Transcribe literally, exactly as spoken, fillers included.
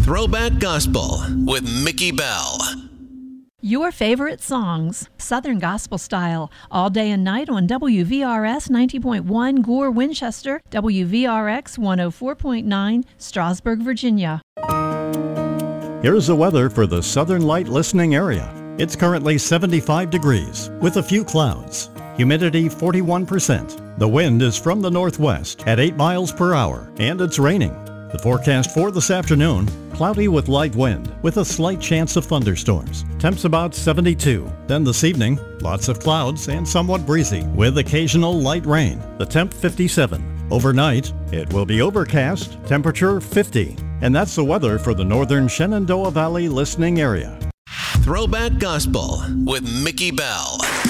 Throwback Gospel with Mickey Bell. Your favorite songs, Southern Gospel style, all day and night on W V R S ninety point one Gore, Winchester, W V R X one oh four point nine, Strasburg, Virginia. Here's the weather for the Southern Light listening area. It's currently seventy-five degrees with a few clouds. Humidity forty-one percent. The wind is from the northwest at eight miles per hour, and it's raining. The forecast for this afternoon, cloudy with light wind with a slight chance of thunderstorms. Temps about seventy-two. Then this evening, lots of clouds and somewhat breezy with occasional light rain. The temp fifty-seven. Overnight, it will be overcast, temperature fifty. And that's the weather for the northern Shenandoah Valley listening area. Throwback Gospel with Mickey Bell.